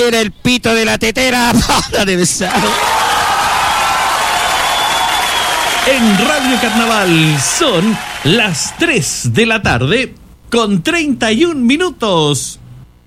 era el pito de la tetera. Para de besar. En Radio Carnaval son las 3 de la tarde con 31 minutos.